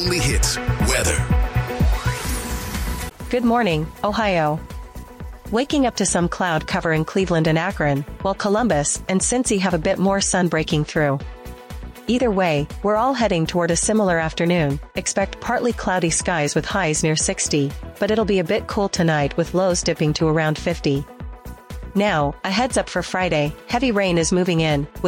only hits weather. Good morning, Ohio. Waking up to some cloud cover in Cleveland and Akron, while Columbus and Cincy have a bit more sun breaking through. Either way, we're all heading toward a similar afternoon. Expect partly cloudy skies with highs near 60, but it'll be a bit cool tonight with lows dipping to around 50. Now, a heads up for Friday, heavy rain is moving in,